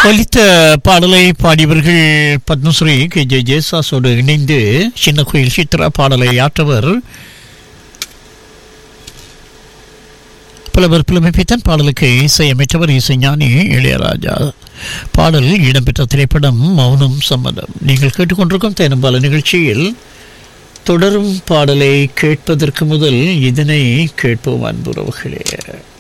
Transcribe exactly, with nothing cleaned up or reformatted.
ஒலித்த பாடலை பாடியவர்கள் Padmashri K J ஜேசாஸோடு இணைந்து சின்ன கோயில் சித்ரா பாடலை ஆற்றவர் புலவர் புலமைப்பித்தன். பாடலுக்கு இசையமைத்தவர் இசைஞானி இளையராஜா. பாடல் இடம்பெற்ற திரைப்படம் மௌனம் சம்மதம். நீங்கள் கேட்டுக்கொண்டிருக்கும் தேனம்பால நிகழ்ச்சியில் தொடரும் பாடலை கேட்பதற்கு முதல் இதனை கேட்போம் அன்புறவுகளே.